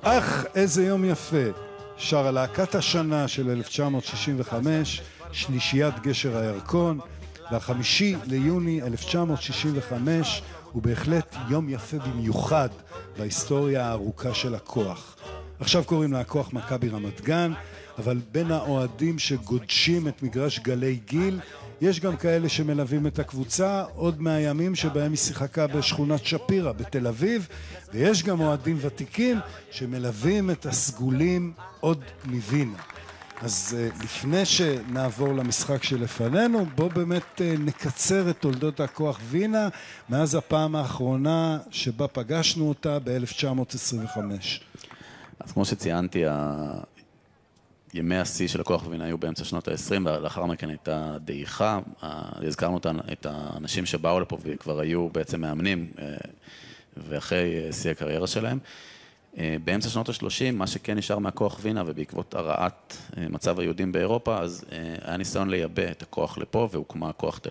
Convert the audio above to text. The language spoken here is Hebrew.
אך איזה יום יפה, שרה להקת השנה של 1965, שלישיית גשר הירקון, והחמישי ליוני 1965 הוא בהחלט יום יפה במיוחד בהיסטוריה הארוכה של הכוח. עכשיו קוראים לה הכוח מכבי רמת גן, אבל בין האוהדים שגודשים את מגרש גלי גיל, יש גם כאלה שמלווים את הקבוצה עוד מהימים שבהם היא שיחקה בשכונת שפירא בתל אביב, ויש גם אוהדים ותיקים שמלווים את הסגולים עוד מווינה. אז לפני שנעבור למשחק שלפנינו, בוא באמת נקצר את תולדות הכוח וינה מאז הפעם האחרונה שבה פגשנו אותה ב-1925. אז כמו שציינתי, ימי השיא של הכוח וינה היו באמצע שנות ה-20, ולאחר מכן הייתה דעיכה. הזכרנו את האנשים שבאו לפה וכבר היו בעצם מאמנים, ואחרי שיא הקריירה שלהם. באמצע שנות ה-30, מה שכן נשאר מהכוח וינה, ובעקבות הרעת מצב היהודים באירופה, אז היה ניסיון לייבא את הכוח לפה, והוקמה כוח תל